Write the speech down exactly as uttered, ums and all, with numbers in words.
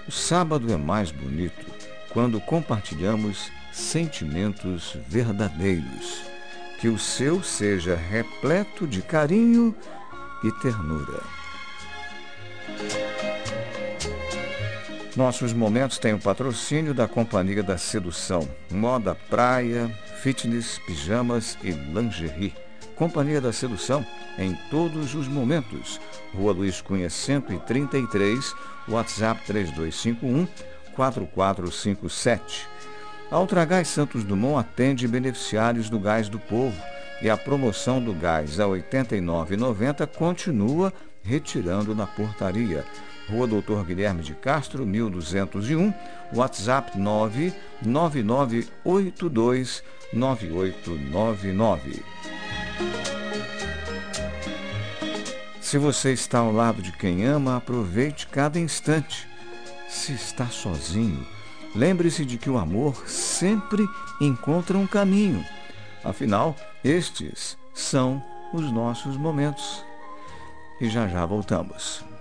O sábado é mais bonito quando compartilhamos sentimentos verdadeiros. Que o seu seja repleto de carinho e ternura. Nossos momentos têm o patrocínio da Companhia da Sedução. Moda praia, fitness, pijamas e lingerie. Companhia da Sedução em todos os momentos. Rua Luiz Cunha cento e trinta e três, WhatsApp três dois cinco um, quatro quatro cinco sete. A Ultragás Santos Dumont atende beneficiários do Gás do Povo e a promoção do gás a oitenta e nove reais e noventa centavos continua retirando na portaria. Rua Doutor Guilherme de Castro, mil duzentos e um, WhatsApp nove nove nove oito dois nove oito nove nove. Se você está ao lado de quem ama, aproveite cada instante. Se está sozinho, lembre-se de que o amor sempre encontra um caminho. Afinal, estes são os nossos momentos. E já já voltamos.